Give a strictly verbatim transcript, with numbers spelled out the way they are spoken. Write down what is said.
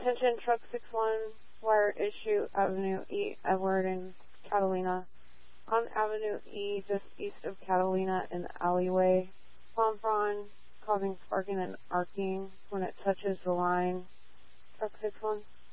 Attention, Truck six one, wire issue, Avenue E, Edward and Catalina. On Avenue E, just east of Catalina in the alleyway. Pompron causing sparking and arcing when it touches the line. Truck six one.